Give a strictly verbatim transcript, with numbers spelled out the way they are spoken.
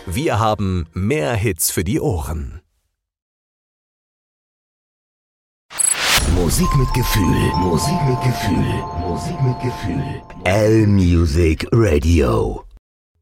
Wir haben mehr Hits für die Ohren. Musik mit Gefühl, Musik mit Gefühl, Musik mit Gefühl. L-Music Radio.